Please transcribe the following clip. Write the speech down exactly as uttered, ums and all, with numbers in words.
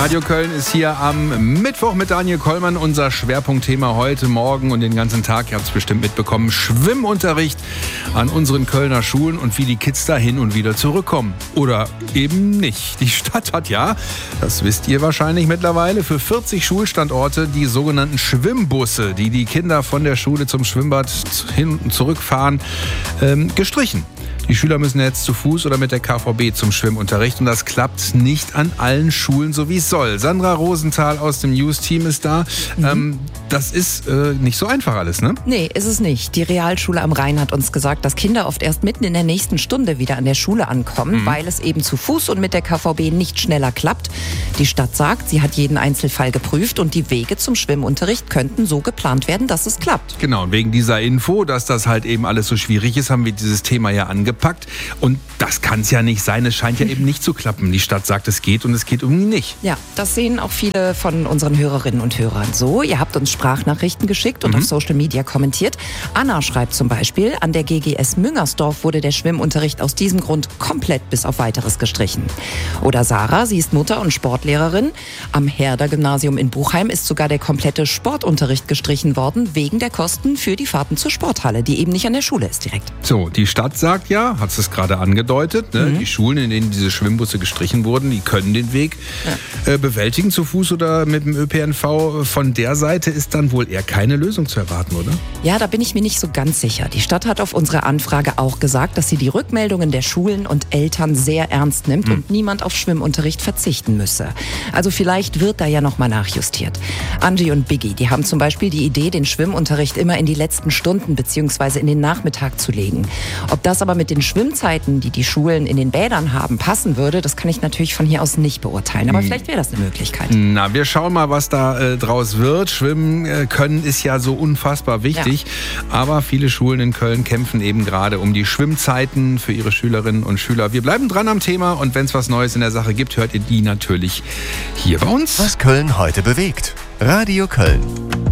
Radio Köln ist hier am Mittwoch mit Daniel Kollmann. Unser Schwerpunktthema heute Morgen und den ganzen Tag, ihr habt es bestimmt mitbekommen, Schwimmunterricht an unseren Kölner Schulen und wie die Kids da hin und wieder zurückkommen. Oder eben nicht. Die Stadt hat ja, das wisst ihr wahrscheinlich mittlerweile, für vierzig Schulstandorte die sogenannten Schwimmbusse, die die Kinder von der Schule zum Schwimmbad hin und zurückfahren, ähm, gestrichen. Die Schüler müssen jetzt zu Fuß oder mit der K V B zum Schwimmunterricht und das klappt nicht an allen Schulen so wie es soll. Sandra Rosenthal aus dem News-Team ist da. Mhm. Ähm, das ist äh, nicht so einfach alles, ne? Nee, ist es nicht. Die Realschule am Rhein hat uns gesagt, dass Kinder oft erst mitten in der nächsten Stunde wieder an der Schule ankommen, mhm. weil es eben zu Fuß und mit der K V B nicht schneller klappt. Die Stadt sagt, sie hat jeden Einzelfall geprüft und die Wege zum Schwimmunterricht könnten so geplant werden, dass es klappt. Genau, und wegen dieser Info, dass das halt eben alles so schwierig ist, haben wir dieses Thema ja angepackt. Packt. Und das kann es ja nicht sein. Es scheint ja eben nicht zu klappen. Die Stadt sagt, es geht und es geht irgendwie nicht. Ja, das sehen auch viele von unseren Hörerinnen und Hörern so. Ihr habt uns Sprachnachrichten geschickt und mhm. auf Social Media kommentiert. Anna schreibt zum Beispiel, an der G G S Müngersdorf wurde der Schwimmunterricht aus diesem Grund komplett bis auf Weiteres gestrichen. Oder Sarah, sie ist Mutter und Sportlehrerin. Am Herder-Gymnasium in Buchheim ist sogar der komplette Sportunterricht gestrichen worden, wegen der Kosten für die Fahrten zur Sporthalle, die eben nicht an der Schule ist direkt. So, die Stadt sagt ja, hat es gerade angedeutet, ne? Mhm. Die Schulen, in denen diese Schwimmbusse gestrichen wurden, die können den Weg ja. äh, bewältigen, zu Fuß oder mit dem Ö P N V. Von der Seite ist dann wohl eher keine Lösung zu erwarten, oder? Ja, da bin ich mir nicht so ganz sicher. Die Stadt hat auf unsere Anfrage auch gesagt, dass sie die Rückmeldungen der Schulen und Eltern sehr ernst nimmt mhm. und niemand auf Schwimmunterricht verzichten müsse. Also vielleicht wird da ja nochmal nachjustiert. Angie und Biggie, die haben zum Beispiel die Idee, den Schwimmunterricht immer in die letzten Stunden bzw. in den Nachmittag zu legen. Ob das aber mit den Schwimmzeiten, die die Schulen in den Bädern haben, passen würde, das kann ich natürlich von hier aus nicht beurteilen. Aber vielleicht wäre das eine Möglichkeit. Na, wir schauen mal, was da äh, draus wird. Schwimmen äh, können ist ja so unfassbar wichtig. Ja. Aber viele Schulen in Köln kämpfen eben gerade um die Schwimmzeiten für ihre Schülerinnen und Schüler. Wir bleiben dran am Thema und wenn es was Neues in der Sache gibt, hört ihr die natürlich hier bei uns. Was Köln heute bewegt. Radio Köln.